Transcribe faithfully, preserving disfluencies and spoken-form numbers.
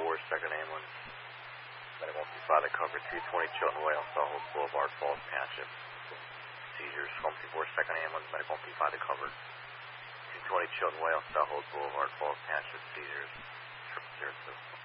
four, second ambulance. Medical one fifty-five, the cover, two twenty Chilton Way on South Hills Boulevard, Falls Township. Seizures, one fifty-four, second ambulance, medical one fifty-five, the cover. two twenty Chilton Way on South Hills Boulevard, Falls Township. Seizures, triple zero two.